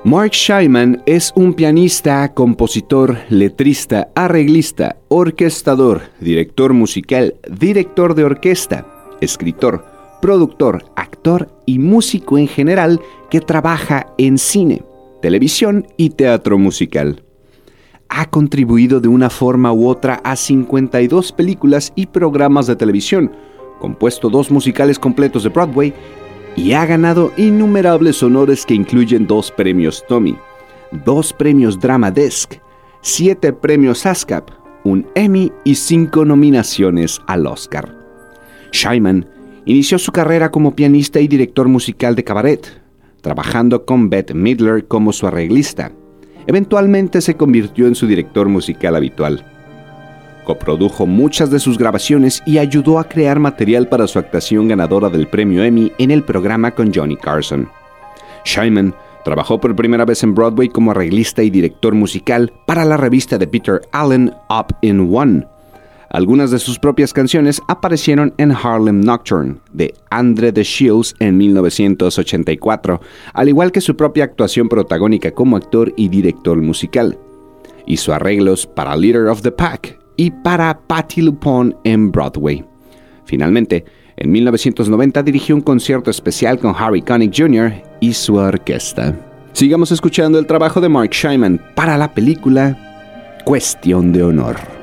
Mark Shaiman es un pianista, compositor, letrista, arreglista, orquestador, director musical, director de orquesta, escritor, productor, actor y músico en general que trabaja en cine, televisión y teatro musical. Ha contribuido de una forma u otra a 52 películas y programas de televisión, compuesto 2 musicales completos de Broadway y ha ganado innumerables honores que incluyen 2 premios Tony, 2 premios Drama Desk, 7 premios ASCAP, un Emmy y 5 nominaciones al Oscar. Shaiman inició su carrera como pianista y director musical de cabaret, trabajando con Bette Midler como su arreglista. Eventualmente se convirtió en su director musical habitual. Coprodujo muchas de sus grabaciones y ayudó a crear material para su actuación ganadora del premio Emmy en el programa con Johnny Carson. Shaiman trabajó por primera vez en Broadway como arreglista y director musical para la revista de Peter Allen Up in One. Algunas de sus propias canciones aparecieron en Harlem Nocturne de Andre the Shields en 1984, al igual que su propia actuación protagónica como actor y director musical. Hizo arreglos para Leader of the Pack y para Patti LuPone en Broadway. Finalmente, en 1990 dirigió un concierto especial con Harry Connick Jr. y su orquesta. Sigamos escuchando el trabajo de Mark Shaiman para la película Cuestión de Honor.